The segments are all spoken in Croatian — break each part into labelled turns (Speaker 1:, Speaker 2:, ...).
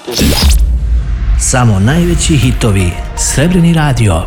Speaker 1: Samo najveći hitovi. Srebrni radio.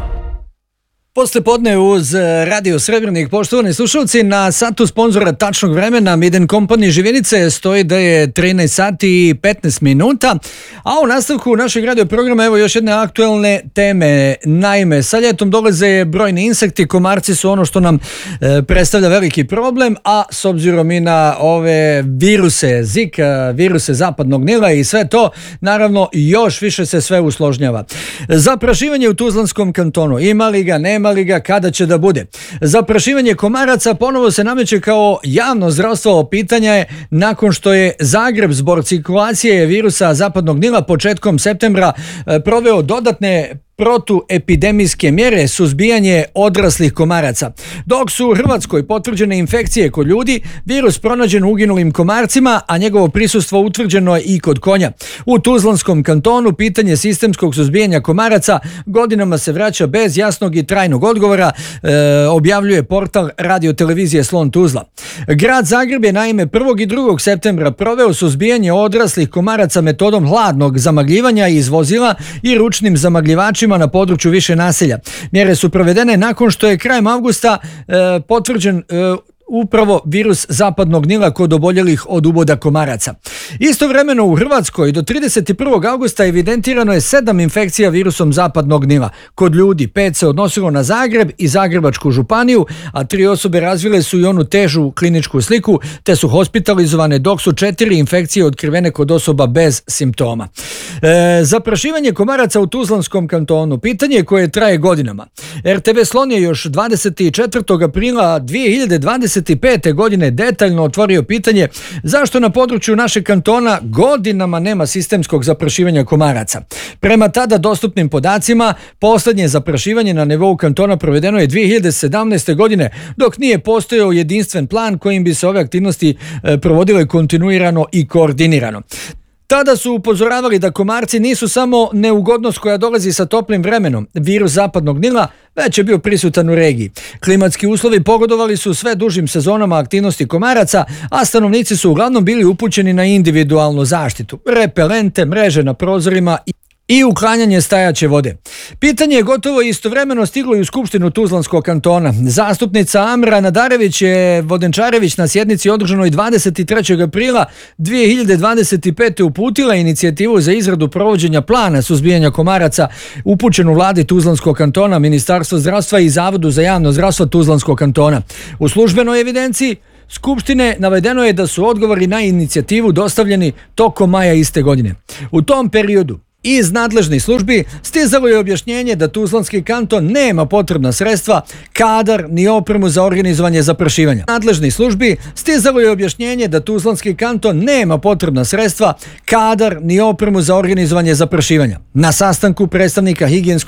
Speaker 1: Posle podne uz Radio Srebrnik, poštovani slušalci, na satu sponzora Tačnog vremena Miden Company Živjenice stoji da je 13 sati i 15 minuta, a u nastavku našeg radio programa evo još jedne aktuelne teme. Naime, sa ljetom dolaze brojni insekti, komarci su ono što nam predstavlja veliki problem, a s obzirom i na ove viruse, Zika, viruse zapadnog Nila i sve to, naravno još više se sve usložnjava. Zaprašivanje u Tuzlanskom kantonu, ima li ga, nema li ga, kada će da bude? Zaprašivanje komaraca ponovo se nameće kao javno zdravstveno pitanje nakon što je Zagreb zbog cirkulacije virusa zapadnog Nila početkom septembra proveo dodatne protuepidemijske mjere suzbijanje odraslih komaraca. Dok su u Hrvatskoj potvrđene infekcije kod ljudi, virus pronađen u uginulim komarcima, a njegovo prisustvo utvrđeno je i kod konja. U Tuzlanskom kantonu pitanje sistemskog suzbijanja komaraca godinama se vraća bez jasnog i trajnog odgovora, objavljuje portal radiotelevizije Slon Tuzla. Grad Zagreb je naime 1. i 2. septembra proveo suzbijanje odraslih komaraca metodom hladnog zamagljivanja iz vozila i ručnim zamagljivačima na području više naselja. Mjere su provedene nakon što je krajem avgusta potvrđen upravo virus zapadnog Nila kod oboljelih od uboda komaraca. Istovremeno u Hrvatskoj do 31. augusta evidentirano je 7 infekcija virusom zapadnog Nila. Kod ljudi 5 se odnosilo na Zagreb i Zagrebačku županiju, a 3 osobe razvile su i onu težu kliničku sliku, te su hospitalizovane, dok su 4 infekcije otkrivene kod osoba bez simptoma. Zaprašivanje komaraca u Tuzlanskom kantonu pitanje koje traje godinama. RTV Slon je još 24. aprila 2025. godine detaljno otvorio pitanje zašto na području našeg kantona godinama nema sistemskog zaprašivanja komaraca. Prema tada dostupnim podacima, posljednje zaprašivanje na nivou kantona provedeno je 2017. godine, dok nije postojao jedinstven plan kojim bi se ove aktivnosti provodile kontinuirano i koordinirano. Tada su upozoravali da komarci nisu samo neugodnost koja dolazi sa toplim vremenom. Virus zapadnog Nila već je bio prisutan u regiji. Klimatski uslovi pogodovali su sve dužim sezonama aktivnosti komaraca, a stanovnici su uglavnom bili upućeni na individualnu zaštitu, repelente, mreže na prozorima i uklanjanje stajaće vode. Pitanje je gotovo istovremeno stiglo i u Skupštinu Tuzlanskog kantona. Zastupnica Amra Nadarević je Vodenčarević na sjednici održanoj 23. aprila 2025. uputila inicijativu za izradu provođenja plana suzbijanja komaraca upućenu vladi Tuzlanskog kantona, Ministarstvo zdravstva i Zavodu za javno zdravstvo Tuzlanskog kantona. U službenoj evidenciji Skupštine navedeno je da su odgovori na inicijativu dostavljeni tokom maja iste godine. U tom periodu iz nadležnih službi stizalo je objašnjenje da Tuzlanski kanton nema potrebna sredstva, kadar ni opremu za organizovanje zaprašivanja. Nadležnih službi stizalo je objašnjenje da Tuzlanski kanton nema potrebna sredstva, kadar ni opremu za organizovanje zaprašivanja. Na sastanku predstavnika higijenskog